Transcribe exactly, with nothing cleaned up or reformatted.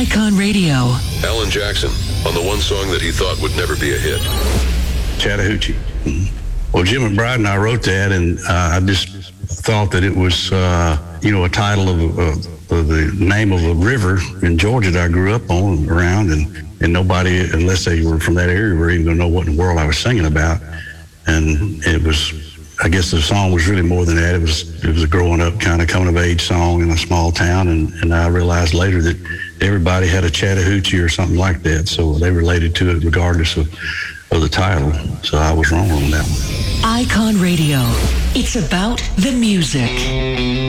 Icon Radio. Alan Jackson on the one song that he thought would never be a hit. Chattahoochee. Well, Jim McBride and I wrote that, and uh, I just thought that it was, uh, you know, a title of, uh, of the name of a river in Georgia that I grew up on, around, and, and nobody, unless they were from that area, were even going to know what in the world I was singing about. And it was, I guess the song was really more than that. It was it was a growing up, kind of coming of age song in a small town, and, and I realized later that everybody had a Chattahoochee or something like that, so they related to it regardless of, of the title. So I was wrong on that one. Icon Radio. It's about the music.